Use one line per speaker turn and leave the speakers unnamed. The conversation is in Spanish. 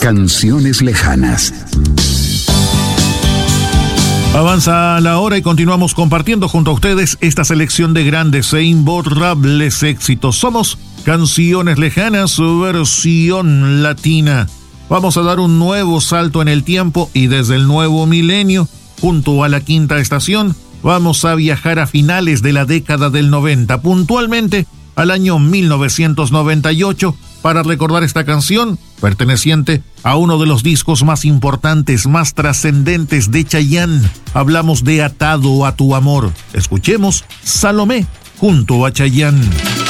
Canciones lejanas.
Avanza la hora y continuamos compartiendo junto a ustedes esta selección de grandes e imborrables éxitos. Somos Canciones Lejanas, versión latina. Vamos a dar un nuevo salto en el tiempo y desde el nuevo milenio, junto a la quinta estación, vamos a viajar a finales de la década del 90, puntualmente al año 1998, para recordar esta canción, perteneciente a uno de los discos más importantes, más trascendentes de Chayanne. Hablamos de Atado a tu amor. Escuchemos Salomé junto a Chayanne.